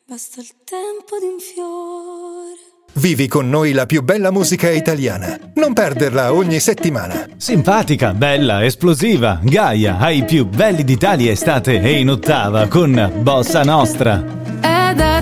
Basta il tempo di un fiore. Vivi con noi la più bella musica italiana. Non perderla ogni settimana. Simpatica, bella, esplosiva, gaia, ai più belli d'Italia estate e in ottava con Bossa Nostra.